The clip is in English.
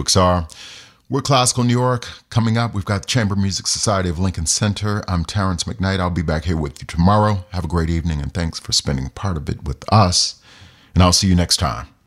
books are. We're Classical New York. Coming up, we've got the Chamber Music Society of Lincoln Center. I'm Terrence McKnight. I'll be back here with you tomorrow. Have a great evening, and thanks for spending part of it with us. And I'll see you next time.